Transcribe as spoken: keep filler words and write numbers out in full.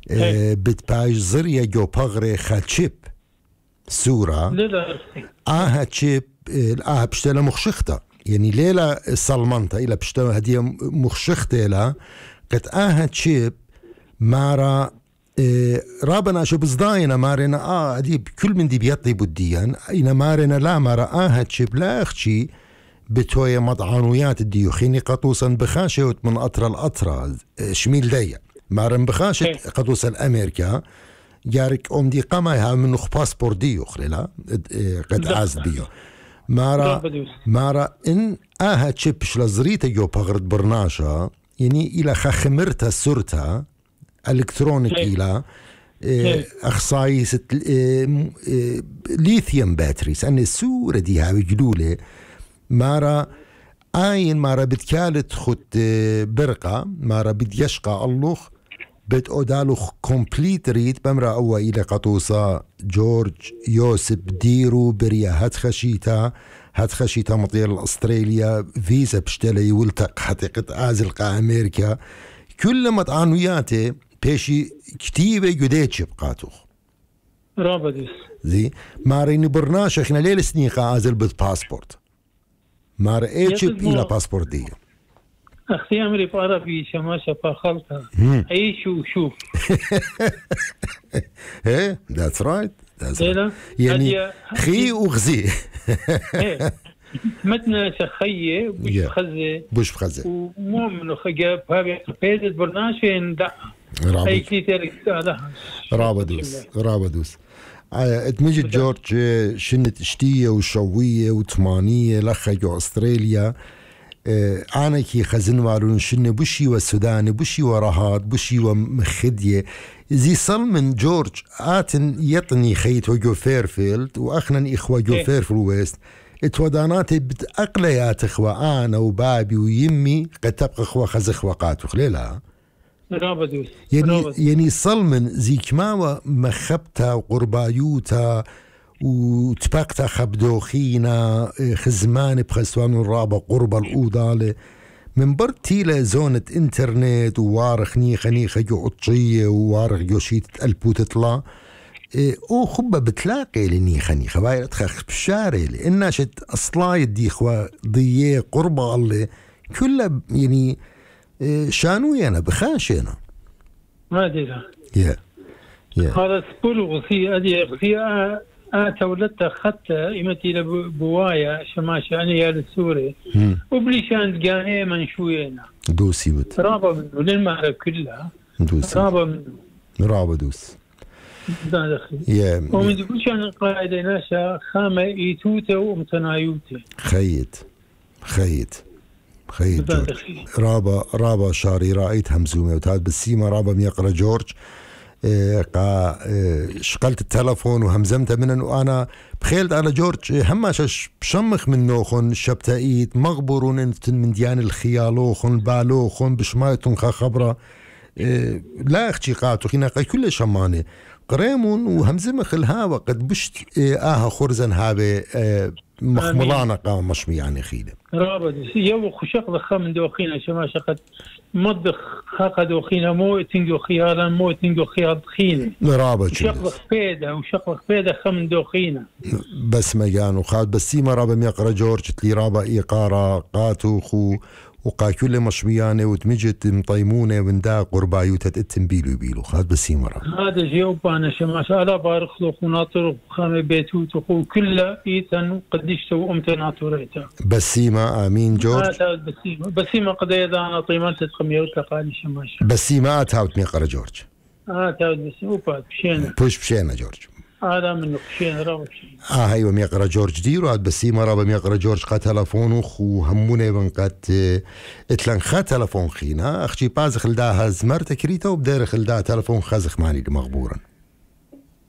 بتباج زريا جو بغري خاتشيب سورة آها تشيب آها بشتلا مخشختا يعني ليلة صلمنتا إلا بشتلا هدية مخشختا إلا قد آها تشيب مارا إيه رابنا شو بزداينا مارنا آه هدي كل من دي بيطي بديان إنا مارنا لا مارا آها تشيب لا أختي بتوية مطعانويات الديوخيني قطوسا بخاشة من أطرى الأطرى شميل ديا مارن بخاشة قطوسا الأمريكا جارك أم دي قماها من باسبور ديو خليلا قد عاز بيو مارا مارا إن آها تشيبش لزريتا جو بغرد برناشا يعني إلى خخمرتا سرتا إلكترونيك إلى أخصائيس ليثيوم باتريس أن السورة دي هاوي جلولة مارا آين مارا بتكالت خد برقة مارا بديشقى اللوخ بت أودالوخ كومبليت ريت بمرا أوا إلى قطوسة جورج يوسف ديرو بريا هات خشيتا هات خشيتا مطير أستراليا فيزا بشتلي يولتق حتى آزلقى أمريكا كل مطعنوياته بيشي كتيبة جديتش بقاتوخ رابدس زي ماريني برناش احنا ليل سنيقة آزل بالباسبورت مار ايش إلى باسبورت دي أختي أمري بقرا في شماشة فخلطها عيش وشوف ايه that's right that's right يعني خي وغزي متنا شخية بوش بخزة بوش بخزة ومو منو خجاب هذا قيد برناشين دا أي كتير لها رابدوس رابدوس اتمجد جورج شنت اشتية وشوية وثمانية لخا جو استراليا أنا كي خزن وارون شنة بوشي والسودان بوشي ورهاد بوشي ومخدية زي صل من جورج آتن يطني خيت وجو فيرفيلد وأخنا إخوة جو فيرفيلد ويست اتوداناتي بتأقليات إخوة أنا وبابي ويمي قد تبقى إخوة خز إخوة قاتو خليلها رابدوس يعني يعني صل من زي كماوة مخبتا وقربايوتا وتبقتا خبدوخينا خزمان بخسوان الرابة قرب الأوضالة من برتي لزونة انترنت ووارخ نيخة نيخة جو عطشية ووارخ جو شي تتقلبو تطلع او خبة بتلاقي لنيخة نيخة بايرة تخخ بالشارع لأنها شت أصلاي ديخوا ضيّة قربة الله كلها يعني شانوي أنا بخاشينا ما ديها يا يا هذا سبول غثي أدي غثي أتولدت خدت إمتي لبوايا شماشة أنا يا السوري وبليشان تقاني من شوينا دوسي بت رابا منه للمعركة كلها دوسي رابا منه رابا دوس دا دخل يا ومن يقول شان قاعدة ناشا خامة إيتوتا ومتنايوتا خيت خيت خيت جورج رابا رابا شاري رأيت همزومة وتاد بالسيمة رابا ميقرأ جورج إيه قا إيه شقلت التلفون وهمزمته منن وانا بخيلت على جورج هماش بشمخ من نوخن شبتايت مغبرون انت من ديان الخيالوخن بالوخن بشمايتون خا خبره إيه لا اختي قاتو خينا كل شمانه قريمون وهمزمخ الهاوى قد بشت إيه آها خرزن هابه إيه مخملانا قام مشمي يعني خيله رابط يو خشق ضخ من دوخينا شما شقت مضخ خاق دوخينا مو تنجو خيالا مو تنجو خيار خينه رابط شق بيده وشق بيده خم دوخينا بس ما كان وخاد بس سيما رابا ميقرا جورج تلي رابا ايقارا قاتو خو وقا كل مشميانه وتمجت مطيمونه وندا قربايو تتتم بيلو بيلو خاد بس سيما رابا هذا جيوب انا شما شاء بارخ له خناطر خام بيتوت وخو كله ايتن قديش تو امت ناطوريتا بس سيما امين جورج بس سيما بس سيما قضيه انا طيمنت خميه وتقالي شما بس سيما اتاوت ميقرا جورج اه تاوت بس وباد بشينا بوش بشينا جورج هذا منه بشينا رابا بشينا اه هيو ميقرا جورج ديرو هاد بس سيما رابا ميقرا جورج قا تلفونه خو همونه بنقات اتلان خا تلفون خينا اختي بازخ لداها زمرت كريتا وبدار خلداها تلفون خازخ ماني مغبورا